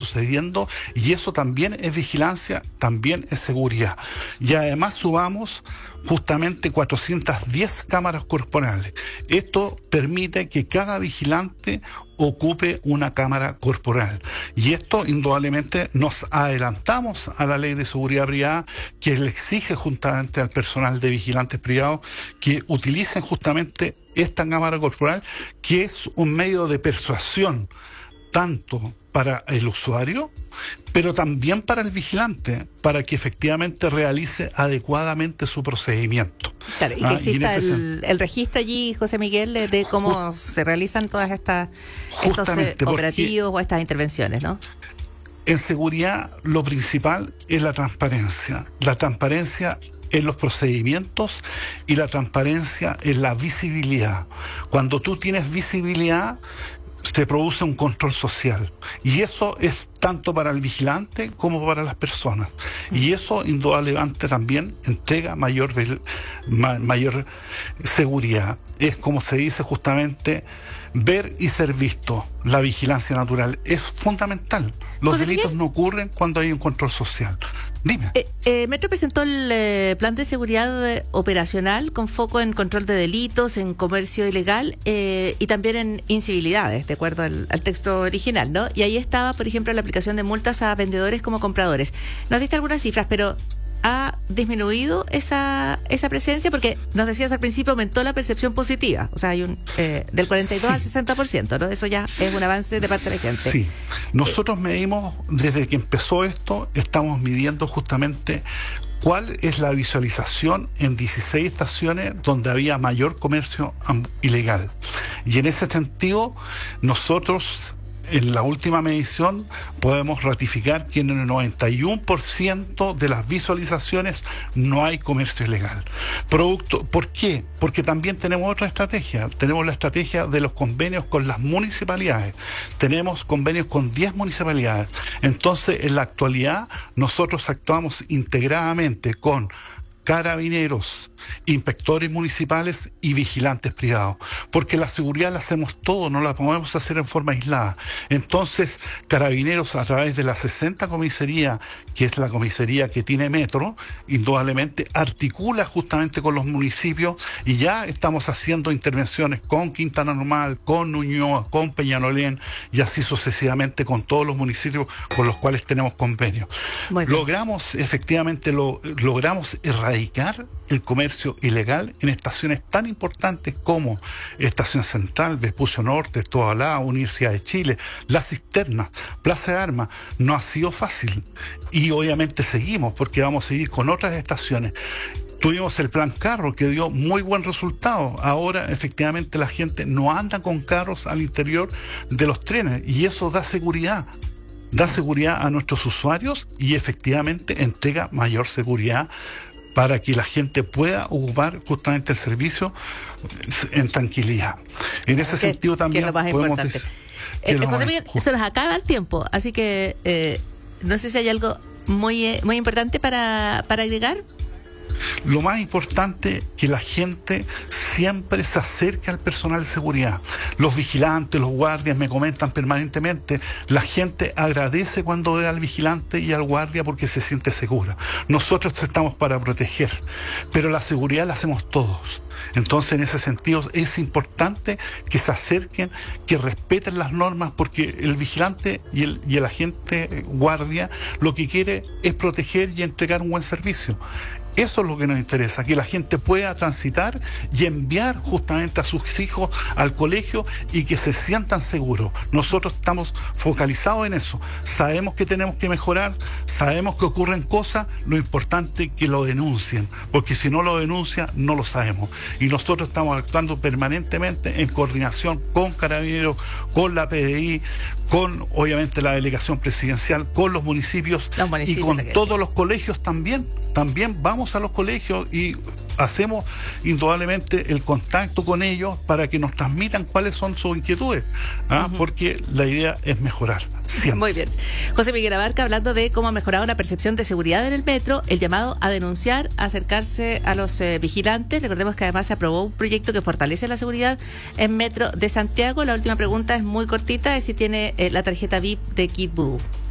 sucediendo, y eso también es vigilancia, también es seguridad. Y además subamos justamente 410 cámaras corporales. Esto permite que cada vigilante ocupe una cámara corporal. Y esto indudablemente nos adelantamos a la ley de seguridad privada, que le exige justamente al personal de vigilantes privados que utilicen justamente esta cámara corporal, que es un medio de persuasión tanto para el usuario, pero también para el vigilante, para que efectivamente realice adecuadamente su procedimiento. Claro, y que exista el registro allí, José Miguel, de cómo se realizan todas estos operativos o estas intervenciones, ¿no? En seguridad lo principal es la transparencia en los procedimientos y la transparencia en la visibilidad. Cuando tú tienes visibilidad, se produce un control social, y eso es tanto para el vigilante como para las personas, y eso indudablemente también entrega mayor seguridad. Es como se dice justamente, ver y ser visto. La vigilancia natural es fundamental. Los delitos no ocurren cuando hay un control social. Dime. Metro presentó el plan de seguridad operacional con foco en control de delitos, en comercio ilegal y también en incivilidades, de acuerdo al texto original, ¿no? Y ahí estaba, por ejemplo, la aplicación de multas a vendedores como compradores. Nos diste algunas cifras, pero ¿ha disminuido esa presencia? Porque nos decías al principio, aumentó la percepción positiva, o sea, hay del 42 al 60%, ¿no? Eso ya es un avance de parte de la gente. Sí, nosotros medimos, desde que empezó esto, estamos midiendo justamente cuál es la visualización en 16 estaciones donde había mayor comercio ilegal. Y en ese sentido, nosotros, en la última medición, podemos ratificar que en el 91% de las visualizaciones no hay comercio ilegal. ¿Por qué? Porque también tenemos otra estrategia. Tenemos la estrategia de los convenios con las municipalidades. Tenemos convenios con 10 municipalidades. Entonces, en la actualidad, nosotros actuamos integradamente con carabineros, inspectores municipales y vigilantes privados, porque la seguridad la hacemos todo, no la podemos hacer en forma aislada. Entonces, Carabineros, a través de la 60 comisaría, que es la comisaría que tiene Metro, indudablemente articula justamente con los municipios, y ya estamos haciendo intervenciones con Quintana Normal, con Ñuñoa, con Peñalolén, y así sucesivamente con todos los municipios con los cuales tenemos convenios. Logramos erradicar el comercio ilegal en estaciones tan importantes como Estación Central, Vespucio Norte, Tobalá, Universidad de Chile, La Cisterna, Plaza de Armas. No ha sido fácil, y obviamente seguimos, porque vamos a seguir con otras estaciones. Tuvimos el plan carro, que dio muy buen resultado. Ahora efectivamente la gente no anda con carros al interior de los trenes, y eso da seguridad a nuestros usuarios, y efectivamente entrega mayor seguridad para que la gente pueda ocupar justamente el servicio en tranquilidad. En ese sentido también podemos decir José Miguel, se nos acaba el tiempo, así que no sé si hay algo muy importante para agregar. Lo más importante, que la gente siempre se acerque al personal de seguridad. Los vigilantes, los guardias me comentan permanentemente, la gente agradece cuando ve al vigilante y al guardia porque se siente segura. Nosotros estamos para proteger, pero la seguridad la hacemos todos. Entonces, en ese sentido, es importante que se acerquen, que respeten las normas, porque el vigilante y el agente guardia lo que quiere es proteger y entregar un buen servicio. Eso es lo que nos interesa, que la gente pueda transitar y enviar justamente a sus hijos al colegio y que se sientan seguros. Nosotros estamos focalizados en eso. Sabemos que tenemos que mejorar, sabemos que ocurren cosas, lo importante es que lo denuncien, porque si no lo denuncian, no lo sabemos. Y nosotros estamos actuando permanentemente en coordinación con Carabineros, con la PDI, con obviamente la delegación presidencial, con los municipios y con todos los colegios también. También vamos a los colegios y hacemos indudablemente el contacto con ellos para que nos transmitan cuáles son sus inquietudes, porque la idea es mejorar siempre. Muy bien. José Miguel Abarca, hablando de cómo ha mejorado la percepción de seguridad en el metro, el llamado a denunciar, a acercarse a los vigilantes. Recordemos que además se aprobó un proyecto que fortalece la seguridad en Metro de Santiago. La última pregunta es muy cortita, es si tiene la tarjeta VIP de Kit Voodoo.